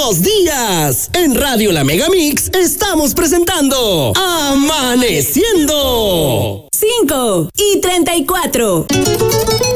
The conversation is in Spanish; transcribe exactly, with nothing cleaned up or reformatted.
Buenos días. En Radio La Megamix estamos presentando Amaneciendo. cinco y treinta y cuatro.